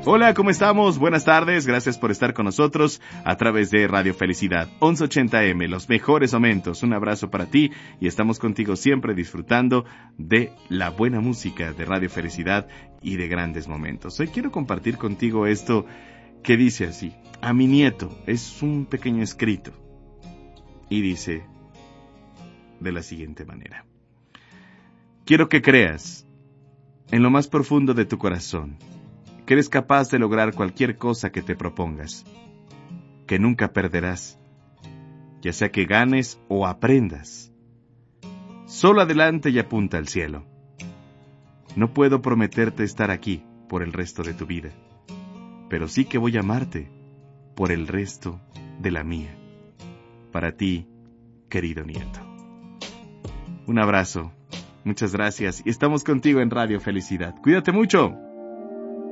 Hola, ¿cómo estamos? Buenas tardes, gracias por estar con nosotros a través de Radio Felicidad 1180M, los mejores momentos. Un abrazo para ti y estamos contigo siempre disfrutando de la buena música de Radio Felicidad y de grandes momentos. Hoy quiero compartir contigo esto que dice así: a mi nieto, es un pequeño escrito y dice de la siguiente manera: quiero que creas en lo más profundo de tu corazón que eres capaz de lograr cualquier cosa que te propongas, que nunca perderás, ya sea que ganes o aprendas. Solo adelante y apunta al cielo. No puedo prometerte estar aquí por el resto de tu vida, pero sí que voy a amarte por el resto de la mía. Para ti, querido nieto. Un abrazo, muchas gracias y estamos contigo en Radio Felicidad. Cuídate mucho.